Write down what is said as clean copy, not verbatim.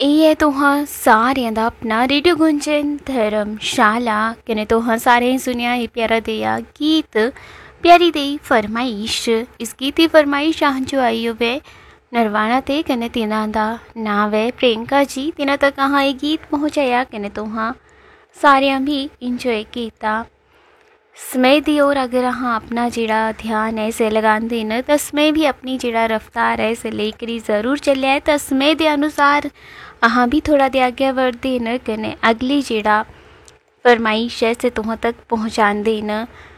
ਇਹ ਹੈ तुहां सारियां दा अपना रेडियो गुंजन धर्मशाला कने तुहां सारें सुनिया ये प्यारा देया गीत प्यारी देई फरमाइश। इस गीत की फरमाइश अहां जो आई होवे नरवाना ते कने तिन्हां दा नाम है प्रियंका जी। तिन्हां तक अहां ये गीत पहुंचाया कने तुहां सारियां भी इंजॉय कीता। समय दी ओर अगर अहाँ अपना जिहड़ा ध्यान है इसे लगांदे न तो समय भी अपनी जिहड़ा रफ्तार है इसे लेकर ज़रूर चलिया है। तो समय के अनुसार अहाँ भी थोड़ा दे आगे बढ़ते न कने अगली जिहड़ा फरमाइश है इसे तुहां तक पहुँचाते न।